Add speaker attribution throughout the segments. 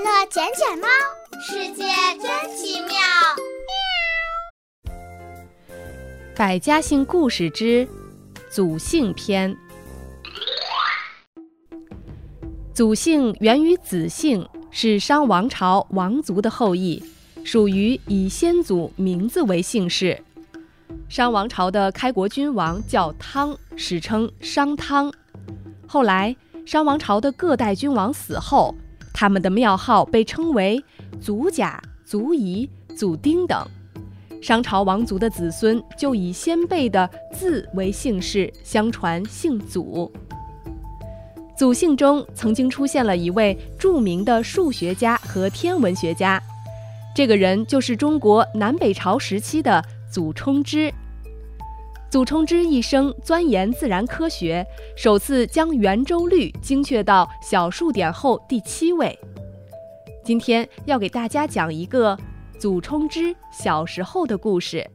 Speaker 1: 乐捡捡猫，世界真奇妙。
Speaker 2: 百家姓故事之祖姓篇。祖姓源于子姓，是商王朝王族的后裔，属于以先祖名字为姓氏。商王朝的开国君王叫汤，史称商汤。后来商王朝的各代君王死后，他们的庙号被称为祖甲、祖乙、祖丁等。商朝王族的子孙就以先辈的字为姓氏，相传姓祖。祖姓中曾经出现了一位著名的数学家和天文学家，这个人就是中国南北朝时期的祖冲之。祖冲之一生钻研自然科学，首次将圆周率精确到小数点后第7位。今天要给大家讲一个祖冲之小时候的故事。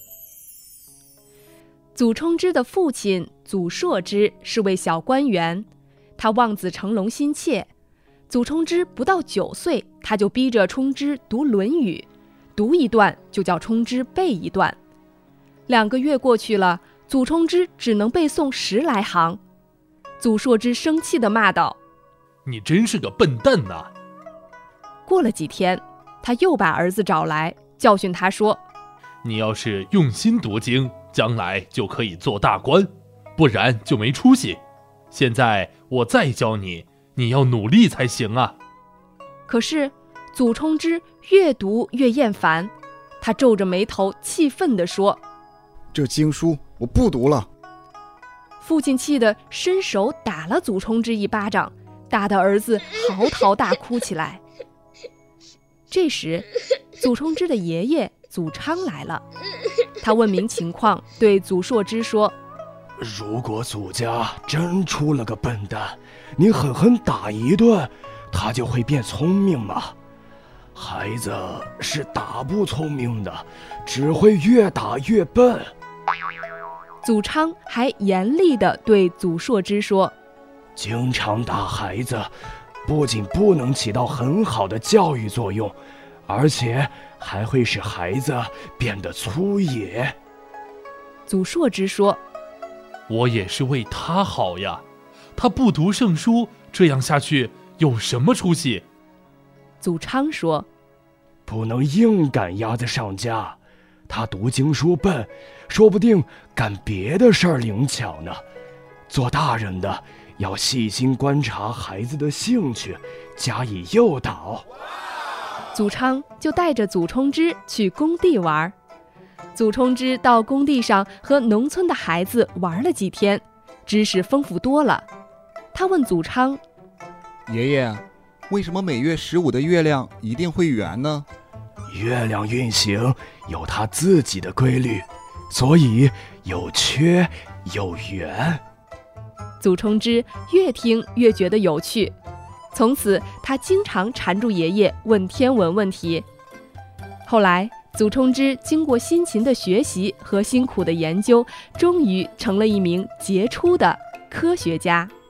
Speaker 2: 祖冲之的父亲祖硕之是位小官员，他望子成龙心切。祖冲之不到9岁，他就逼着冲之读《论语》，读一段就叫冲之背一段。2个月过去了，祖冲之只能背诵10来行。祖硕之生气地骂道：“
Speaker 3: 你真是个笨蛋呐！”
Speaker 2: 过了几天，他又把儿子找来，教训他说：“
Speaker 3: 你要是用心读经，将来就可以做大官，不然就没出息。现在我再教你，你要努力才行啊。”
Speaker 2: 可是祖冲之越读越厌烦，他皱着眉头气愤地说：“
Speaker 4: 这经书我不读了。”
Speaker 2: 父亲气得伸手打了祖冲之一巴掌，打得儿子嚎啕大哭起来。这时祖冲之的爷爷祖昌来了，他问明情况，对祖硕之说：“
Speaker 5: 如果祖家真出了个笨蛋，你狠狠打一顿，他就会变聪明吗？孩子是打不聪明的，只会越打越笨。”
Speaker 2: 祖昌还严厉地对祖硕之说：“
Speaker 5: 经常打孩子，不仅不能起到很好的教育作用，而且还会使孩子变得粗野。”
Speaker 2: 祖硕之说：“
Speaker 3: 我也是为他好呀，他不读圣书，这样下去有什么出息？”
Speaker 2: 祖昌说：“
Speaker 5: 不能硬赶鸭子上架，他读经书笨，说不定干别的事儿灵巧呢。做大人的要细心观察孩子的兴趣，加以诱导。”
Speaker 2: 祖昌就带着祖冲之去工地玩。祖冲之到工地上和农村的孩子玩了几天，知识丰富多了。他问祖昌：“
Speaker 4: 爷爷，为什么每月15的月亮一定会圆呢？”
Speaker 5: 月亮运行有它自己的规律，所以有缺有圆。
Speaker 2: 祖冲之越听越觉得有趣，从此他经常缠住爷爷问天文问题。后来祖冲之经过辛勤的学习和辛苦的研究，终于成了一名杰出的科学家。